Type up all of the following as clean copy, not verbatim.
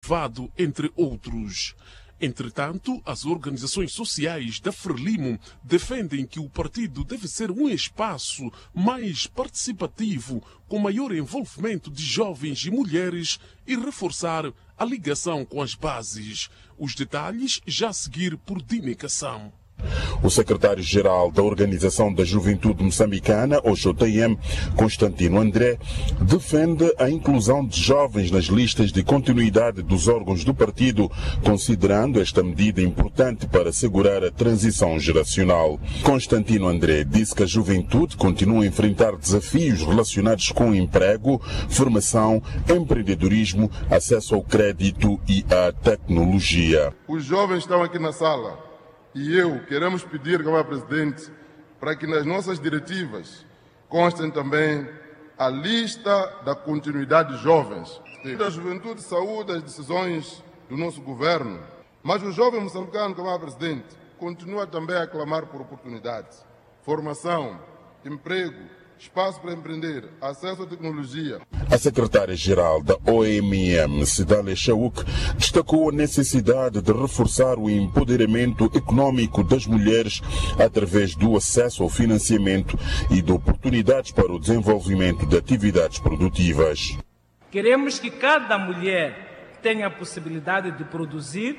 entre outros. Entretanto, as organizações sociais da Frelimo defendem que o partido deve ser um espaço mais participativo, com maior envolvimento de jovens e mulheres e reforçar a ligação com as bases. Os detalhes já a seguir por Dine Kassam. O secretário-geral da Organização da Juventude Moçambicana, OJM, Constantino André, defende a inclusão de jovens nas listas de continuidade dos órgãos do partido, considerando esta medida importante para assegurar a transição geracional. Constantino André disse que a juventude continua a enfrentar desafios relacionados com emprego, formação, empreendedorismo, acesso ao crédito e à tecnologia. Os jovens estão aqui na sala. E queremos pedir, Câmara Presidente, para que nas nossas diretivas constem também a lista da continuidade de jovens. A juventude saúda as decisões do nosso governo, mas o jovem moçambicano, Câmara Presidente, continua também a clamar por oportunidades, formação, emprego, espaço para empreender, acesso à tecnologia. A secretária-geral da OMM, Sidale Shauk, destacou a necessidade de reforçar o empoderamento econômico das mulheres através do acesso ao financiamento e de oportunidades para o desenvolvimento de atividades produtivas. Queremos que cada mulher tenha a possibilidade de produzir,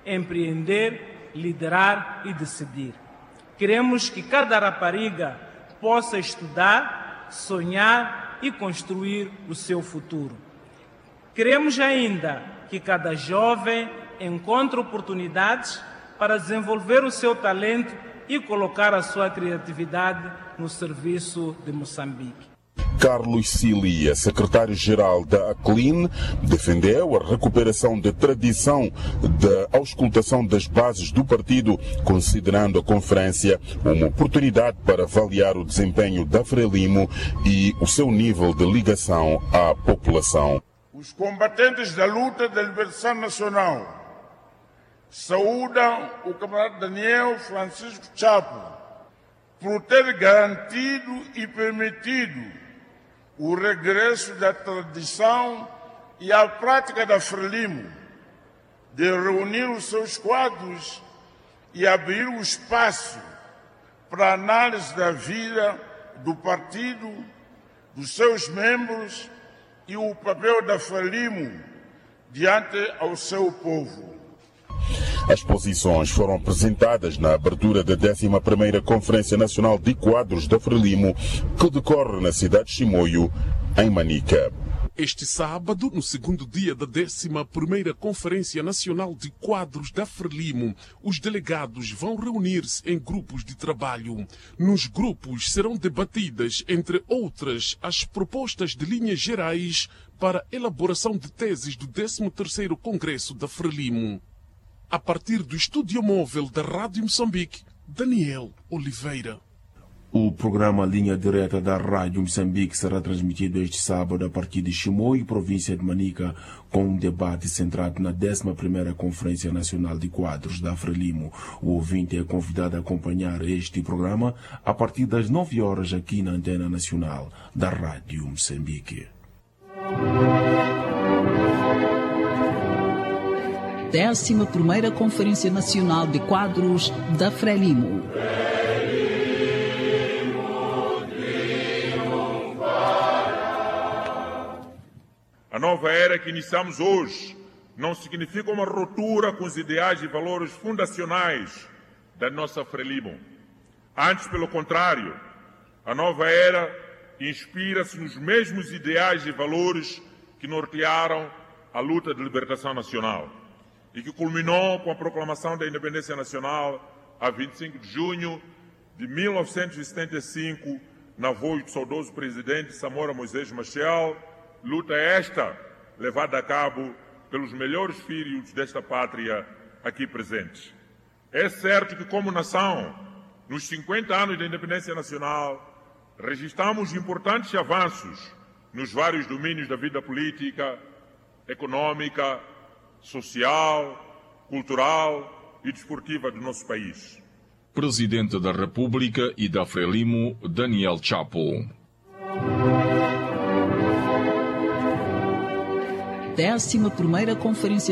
empreender, liderar e decidir. Queremos que cada rapariga possa estudar, sonhar e construir o seu futuro. Queremos ainda que cada jovem encontre oportunidades para desenvolver o seu talento e colocar a sua criatividade no serviço de Moçambique. Carlos Cilia, secretário-geral da ACLIN, defendeu a recuperação da tradição da auscultação das bases do partido, considerando a conferência uma oportunidade para avaliar o desempenho da Frelimo e o seu nível de ligação à população. Os combatentes da luta da libertação nacional saúdam o camarada Daniel Francisco Chapo por ter garantido e permitido o regresso da tradição e a prática da Frelimo, de reunir os seus quadros e abrir o espaço para a análise da vida do partido, dos seus membros e o papel da Frelimo diante ao seu povo. As posições foram apresentadas na abertura da 11ª Conferência Nacional de Quadros da Frelimo, que decorre na cidade de Chimoio, em Manica. Este sábado, no segundo dia da 11ª Conferência Nacional de Quadros da Frelimo, os delegados vão reunir-se em grupos de trabalho. Nos grupos serão debatidas, entre outras, as propostas de linhas gerais para a elaboração de teses do 13º Congresso da Frelimo. A partir do estúdio móvel da Rádio Moçambique, Daniel Oliveira. O programa Linha Direta da Rádio Moçambique será transmitido este sábado a partir de Chimoio, província de Manica, com um debate centrado na 11ª Conferência Nacional de Quadros da Frelimo. O ouvinte é convidado a acompanhar este programa a partir das 9 horas aqui na Antena Nacional da Rádio Moçambique. 11ª Conferência Nacional de Quadros da Frelimo. A nova era que iniciamos hoje não significa uma ruptura com os ideais e valores fundacionais da nossa Frelimo. Antes, pelo contrário, a nova era inspira-se nos mesmos ideais e valores que nortearam a luta de libertação nacional e que culminou com a proclamação da independência nacional a 25 de junho de 1975, na voz do saudoso presidente Samora Moisés Machel, luta esta levada a cabo pelos melhores filhos desta pátria aqui presentes. É certo que, como nação, nos 50 anos da independência nacional, registramos importantes avanços nos vários domínios da vida política, econômica, social, cultural e desportiva do nosso país. Presidente da República e da Frelimo, Daniel Chapo. 11ª Conferência